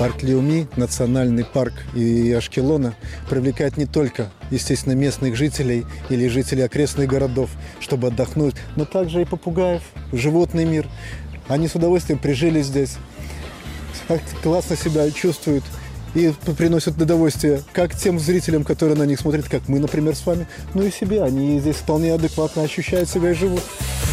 Парк Леуми, национальный парк и Ашкелона привлекает не только, естественно, местных жителей или жителей окрестных городов, чтобы отдохнуть, но также и попугаев, животный мир. Они с удовольствием прижились здесь, классно себя чувствуют и приносят удовольствие как тем зрителям, которые на них смотрят, как мы, например, с вами, но и себе. Они здесь вполне адекватно ощущают себя и живут.